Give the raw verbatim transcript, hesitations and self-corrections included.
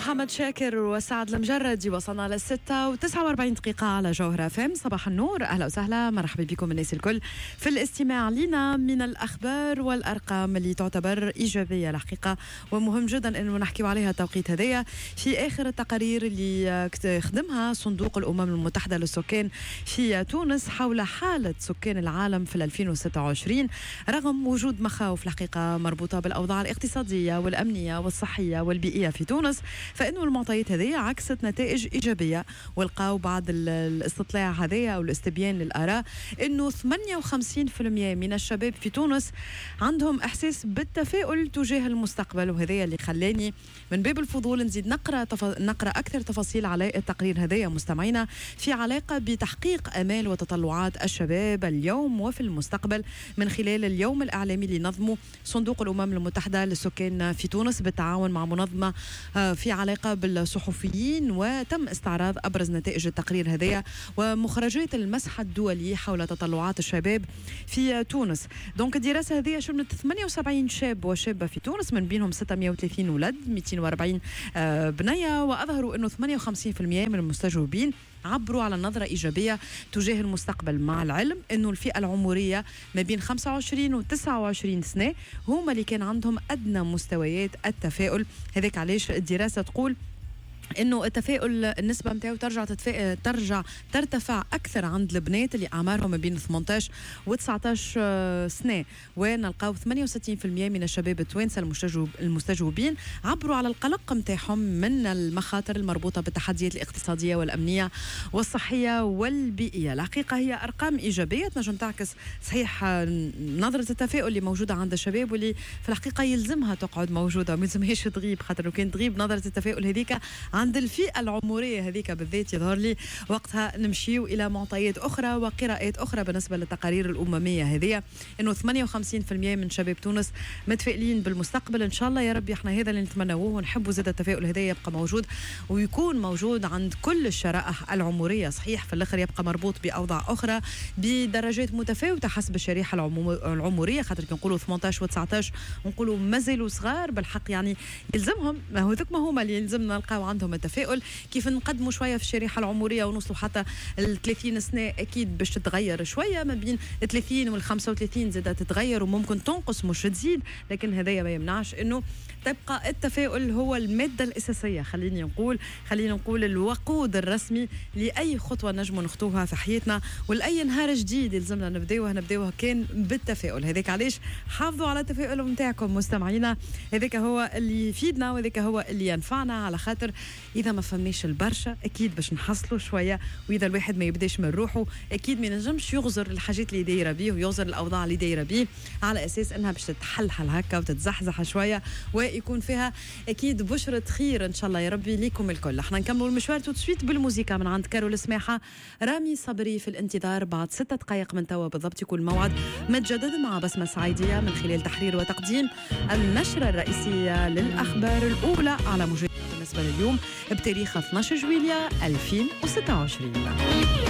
محمد شاكر وسعد المجردي. وصلنا للستة وتسعة وأربعين دقيقة على جوهرة فم. صباح النور، أهلا وسهلا، مرحبا بكم الناس الكل في الاستماع لنا من الأخبار والأرقام اللي تعتبر إيجابية الحقيقة، ومهم جدا أنه نحكي عليها توقيت هدايا في آخر التقارير اللي خدمها صندوق الأمم المتحدة للسكان في تونس حول حالة سكان العالم في ألفين وستة وعشرين، رغم وجود مخاوف الحقيقة مربوطة بالأوضاع الاقتصادية والأمنية والصحية والبيئية في تونس، فإنه المعطيات هذه عكست نتائج إيجابية. ولقاو بعد الاستطلاع هذا أو الاستبيان للآراء إنه ثمانية وخمسين بالمئة من الشباب في تونس عندهم إحساس بالتفاؤل تجاه المستقبل، وهذا اللي خلاني من باب الفضول نزيد نقرأ تف... نقرأ أكثر تفاصيل على التقرير هذا مستمعينا في علاقة بتحقيق آمال وتطلعات الشباب اليوم وفي المستقبل من خلال اليوم الإعلامي اللي نظمه صندوق الأمم المتحدة للسكان في تونس بالتعاون مع منظمة في علاقة بالصحفيين، وتم استعراض أبرز نتائج التقرير هذا ومخرجات المسح الدولي حول تطلعات الشباب في تونس. دونك الدراسة هذه شملت ثمانية وسبعين شاب وشابة في تونس، من بينهم ستمائة وثلاثين ولد مئتين وأربعين بنية، وأظهروا أنه ثمانية وخمسين بالمئة من المستجوبين عبروا على نظرة إيجابية تجاه المستقبل، مع العلم أنه الفئة العمرية ما بين خمسة وعشرين و تسعة وعشرين سنة هم اللي كان عندهم أدنى مستويات التفاؤل. هذاك علاش الدراسة تقول انه التفاؤل النسبه نتاعو ترجع تتفا... ترجع ترتفع اكثر عند البنات اللي اعمارهم ما بين ثمانية عشر و تسعة عشر سنه، ونلقاو ثمانية وستين بالمئة من الشباب التوانسه المستجوب... المستجوبين عبروا على القلق نتاعهم من المخاطر المربوطه بالتحديات الاقتصاديه والامنيه والصحيه والبيئيه. الحقيقه هي ارقام ايجابيه تنجم تعكس صحيح نظره التفاؤل اللي موجوده عند الشباب، واللي في الحقيقه يلزمها تقعد موجوده، ما يلزمهاش تغيب، خاطر لو كان تغيب نظره التفاؤل هذيك عند الفئة العمرية هذيك بالذات يظهر لي وقتها نمشيو إلى معطيات أخرى وقراءات أخرى بالنسبة للتقارير الأممية هذه، إنه ثمانية وخمسين بالمئة من شباب تونس متفائلين بالمستقبل. إن شاء الله يا ربي إحنا هذا اللي نتمنوه، ونحبوا زاد التفاؤل هذا يبقى موجود ويكون موجود عند كل الشرائح العمرية. صحيح في الآخر يبقى مربوط بأوضاع أخرى بدرجات متفاوتة حسب الشريحة العمرية، خاطر كنقولوا ثمانية عشر و تسعة عشر ونقولوا مازالوا صغار بالحق، يعني يلزمهم ما هو ذوك ما هما اللي يلزمنا نلقاو عندهم التفاؤل. كيف نقدموا شويه في الشريحه العمريه ونوصلوا حتى ال ثلاثين سنه، اكيد باش تتغير شويه ما بين ثلاثين وال خمسة وثلاثين، زادت تتغير وممكن تنقص مش تزيد، لكن هذايا ما يمنعش انه تبقى التفاؤل هو الماده الاساسيه، خليني نقول خلينا نقول الوقود الرسمي لاي خطوه نجموا نخطوها في حياتنا، ولاي نهار جديد يلزمنا نبداوه نبداوه كان بالتفاؤل. هذاك علاش حافظوا على التفاؤل نتاعكم مستمعينا، هذاك هو اللي يفيدنا وهذاك هو اللي ينفعنا، على خاطر إذا ما فماش البرشا أكيد باش نحصلوا شوية، وإذا الواحد ما يبداش من روحه أكيد ما ينجمش يغزر الحاجات اللي دايرة بيه ويغزر الأوضاع اللي دايرة بيه على أساس أنها باش تتحلحل هكا وتتزحزح شوية ويكون فيها أكيد بشرة خير إن شاء الله يا ربي ليكم الكل. احنا نكملوا المشوار توتسويت بالموسيقى من عند كارول السماحة. رامي صبري في الانتظار بعد ستة دقائق من توا بالضبط يكون الموعد متجدد مع بسمة سعيدية من خلال تحرير وتقديم النشرة الرئيسية للأخبار الأولى على موجة بالنسبة لليوم بتاريخ اثني عشر جويلية ألفين وستة وعشرين.